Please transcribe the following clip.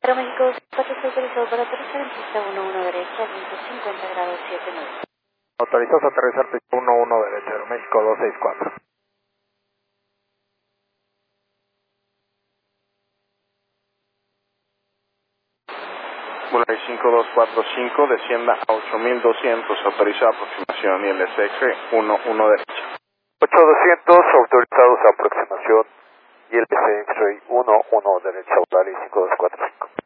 Aeroméxico 4 autorizado para aterrizar en pista 11 derecha, viento 50 grados 79. Autorizados a aterrizar pista 11 derecha, Aeroméxico 264. Volaris 5245, descienda a 8200, autoriza aproximación y LSX 11 derecha. 8200, autorizados a aproximación y LSX 11 derecha, Volaris 5245.